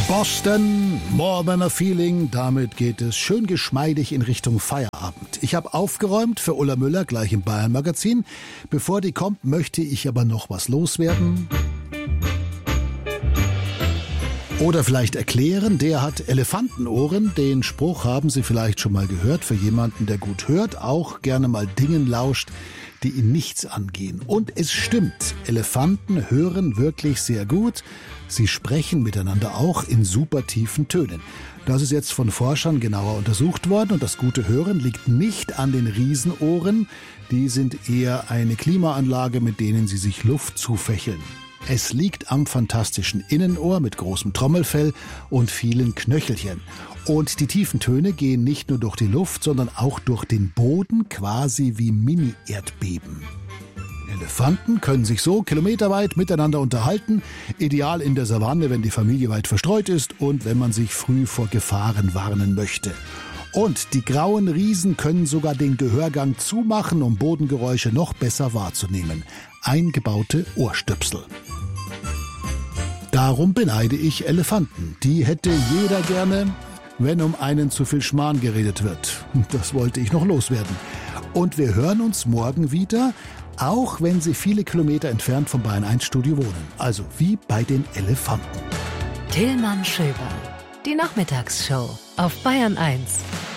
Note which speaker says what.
Speaker 1: Boston, More Than a Feeling, damit geht es schön geschmeidig in Richtung Feierabend. Ich habe aufgeräumt für Ulla Müller gleich im Bayern Magazin. Bevor die kommt, möchte ich aber noch was loswerden. Oder vielleicht erklären, der hat Elefantenohren. Den Spruch haben Sie vielleicht schon mal gehört. Für jemanden, der gut hört, auch gerne mal Dingen lauscht, die ihn nichts angehen. Und es stimmt, Elefanten hören wirklich sehr gut. Sie sprechen miteinander auch in super tiefen Tönen. Das ist jetzt von Forschern genauer untersucht worden und das gute Hören liegt nicht an den Riesenohren. Die sind eher eine Klimaanlage, mit denen sie sich Luft zufächeln. Es liegt am fantastischen Innenohr mit großem Trommelfell und vielen Knöchelchen. Und die tiefen Töne gehen nicht nur durch die Luft, sondern auch durch den Boden, quasi wie Mini-Erdbeben. Elefanten können sich so kilometerweit miteinander unterhalten, ideal in der Savanne, wenn die Familie weit verstreut ist und wenn man sich früh vor Gefahren warnen möchte. Und die grauen Riesen können sogar den Gehörgang zumachen, um Bodengeräusche noch besser wahrzunehmen. Eingebaute Ohrstöpsel. Darum beneide ich Elefanten. Die hätte jeder gerne, wenn um einen zu viel Schmarrn geredet wird. Das wollte ich noch loswerden. Und wir hören uns morgen wieder, auch wenn Sie viele Kilometer entfernt vom Bayern 1 Studio wohnen. Also wie bei den Elefanten.
Speaker 2: Tillmann Schöber. Die Nachmittagsshow auf Bayern 1.